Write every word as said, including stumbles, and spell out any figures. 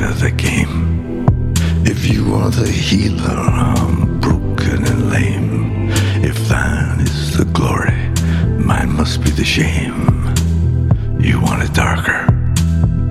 of the game. If you are the healer, I'm broken and lame. If thine is the glory, mine must be the shame. You want it darker.